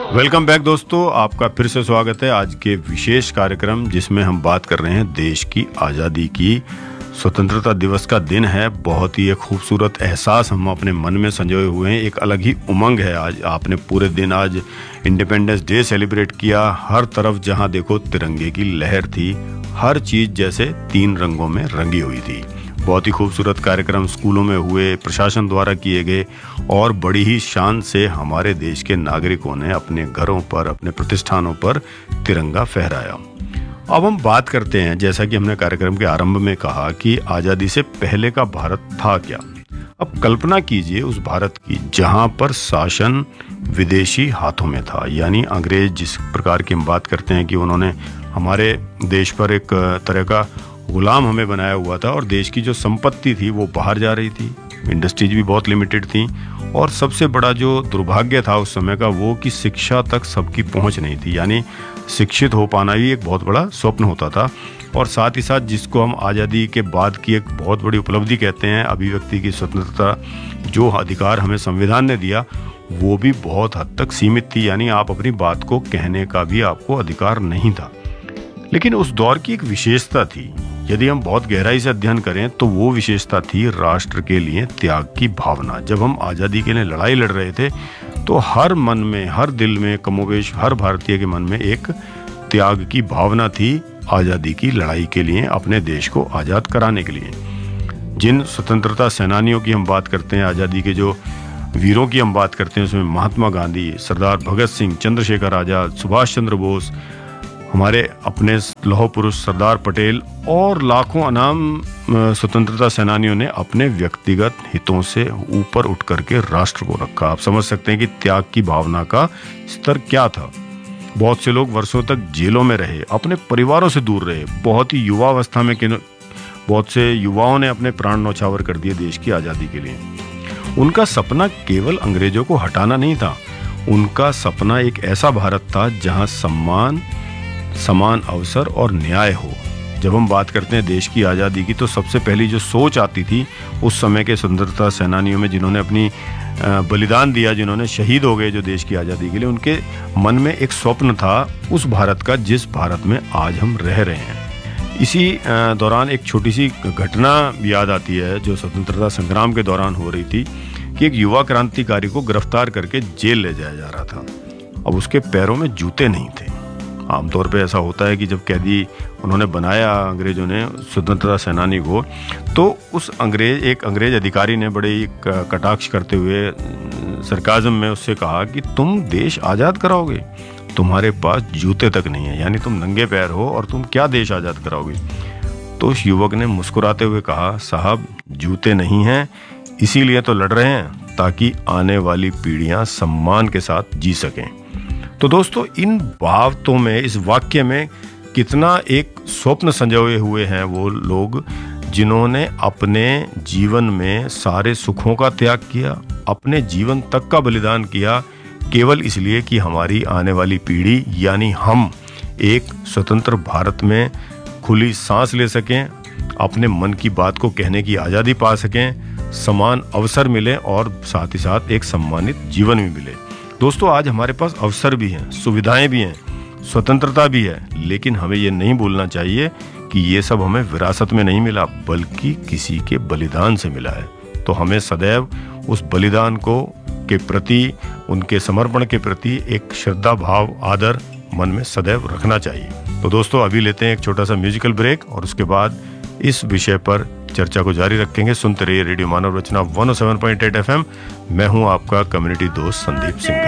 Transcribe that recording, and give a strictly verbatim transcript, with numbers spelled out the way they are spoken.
Welcome back दोस्तों, आपका फिर से स्वागत है आज के विशेष कार्यक्रम जिसमें हम बात कर रहे हैं देश की आज़ादी की। स्वतंत्रता दिवस का दिन है, बहुत ही एक खूबसूरत एहसास हम अपने मन में संजोए हुए हैं। एक अलग ही उमंग है। आज आपने पूरे दिन आज इंडिपेंडेंस डे सेलिब्रेट किया। हर तरफ जहां देखो तिरंगे की लहर थी, हर चीज़ जैसे तीन रंगों में रंगी हुई थी। बहुत ही खूबसूरत कार्यक्रम स्कूलों में हुए, प्रशासन द्वारा किए गए और बड़ी ही शान से हमारे देश के नागरिकों ने अपने घरों पर, अपने प्रतिष्ठानों पर तिरंगा फहराया। अब हम बात करते हैं, जैसा कि हमने कार्यक्रम के आरंभ में कहा, कि आज़ादी से पहले का भारत था क्या। अब कल्पना कीजिए उस भारत की जहां पर शासन विदेशी हाथों में था, यानी अंग्रेज। जिस प्रकार की हम बात करते हैं कि उन्होंने हमारे देश पर एक तरह का गुलाम हमें बनाया हुआ था और देश की जो संपत्ति थी वो बाहर जा रही थी, इंडस्ट्रीज भी बहुत लिमिटेड थी और सबसे बड़ा जो दुर्भाग्य था उस समय का वो कि शिक्षा तक सबकी पहुंच नहीं थी। यानी शिक्षित हो पाना ही एक बहुत बड़ा स्वप्न होता था। और साथ ही साथ जिसको हम आज़ादी के बाद की एक बहुत बड़ी उपलब्धि कहते हैं, अभिव्यक्ति की स्वतंत्रता, जो अधिकार हमें संविधान ने दिया, वो भी बहुत हद तक सीमित थी। यानी आप अपनी बात को कहने का भी आपको अधिकार नहीं था। लेकिन उस दौर की एक विशेषता थी, यदि हम बहुत गहराई से अध्ययन करें तो वो विशेषता थी राष्ट्र के लिए त्याग की भावना। जब हम आज़ादी के लिए लड़ाई लड़ रहे थे तो हर मन में, हर दिल में, कमोबेश हर भारतीय के मन में एक त्याग की भावना थी आज़ादी की लड़ाई के लिए, अपने देश को आज़ाद कराने के लिए। जिन स्वतंत्रता सेनानियों की हम बात करते हैं, आज़ादी के जो वीरों की हम बात करते हैं, उसमें महात्मा गांधी, सरदार भगत सिंह, चंद्रशेखर आज़ाद, सुभाष चंद्र बोस, हमारे अपने लौह पुरुष सरदार पटेल और लाखों अनाम स्वतंत्रता सेनानियों ने अपने व्यक्तिगत हितों से ऊपर उठ करके राष्ट्र को रखा। आप समझ सकते हैं कि त्याग की भावना का स्तर क्या था। बहुत से लोग वर्षों तक जेलों में रहे, अपने परिवारों से दूर रहे। बहुत ही युवावस्था में बहुत से युवाओं ने अपने प्राण न्यौछावर कर दिए देश की आज़ादी के लिए। उनका सपना केवल अंग्रेजों को हटाना नहीं था, उनका सपना एक ऐसा भारत था जहां सम्मान, समान अवसर और न्याय हो। जब हम बात करते हैं देश की आज़ादी की तो सबसे पहली जो सोच आती थी उस समय के स्वतंत्रता सेनानियों में, जिन्होंने अपनी बलिदान दिया, जिन्होंने शहीद हो गए जो देश की आज़ादी के लिए, उनके मन में एक स्वप्न था उस भारत का जिस भारत में आज हम रह रहे हैं। इसी दौरान एक छोटी सी घटना याद आती है जो स्वतंत्रता संग्राम के दौरान हो रही थी कि एक युवा क्रांतिकारी को गिरफ्तार करके जेल ले जाया जा रहा था। अब उसके पैरों में जूते नहीं थे। आमतौर पे ऐसा होता है कि जब कैदी उन्होंने बनाया अंग्रेजों ने स्वतंत्रता सेनानी को, तो उस अंग्रेज एक अंग्रेज अधिकारी ने बड़े ही कटाक्ष करते हुए सरकाज़म में उससे कहा कि तुम देश आज़ाद कराओगे, तुम्हारे पास जूते तक नहीं है, यानी तुम नंगे पैर हो और तुम क्या देश आज़ाद कराओगे। तो उस युवक ने मुस्कुराते हुए कहा, साहब जूते नहीं हैं इसीलिए तो लड़ रहे हैं ताकि आने वाली पीढ़ियां सम्मान के साथ जी सकें। तो दोस्तों, इन बातों में, इस वाक्य में कितना एक स्वप्न संजोए हुए हैं वो लोग जिन्होंने अपने जीवन में सारे सुखों का त्याग किया, अपने जीवन तक का बलिदान किया, केवल इसलिए कि हमारी आने वाली पीढ़ी यानी हम एक स्वतंत्र भारत में खुली सांस ले सकें, अपने मन की बात को कहने की आज़ादी पा सकें, समान अवसर मिले और साथ ही साथ एक सम्मानित जीवन भी मिले। दोस्तों, आज हमारे पास अवसर भी हैं, सुविधाएं भी हैं, स्वतंत्रता भी है, लेकिन हमें ये नहीं भूलना चाहिए कि ये सब हमें विरासत में नहीं मिला बल्कि किसी के बलिदान से मिला है। तो हमें सदैव उस बलिदान को के प्रति, उनके समर्पण के प्रति एक श्रद्धा भाव, आदर मन में सदैव रखना चाहिए। तो दोस्तों, अभी लेते हैं एक छोटा सा म्यूजिकल ब्रेक और उसके बाद इस विषय पर चर्चा को जारी रखेंगे। सुनते रहिए रेडियो मानव रचना one O seven point eight F M. मैं हूं आपका कम्युनिटी दोस्त संदीप सिंह।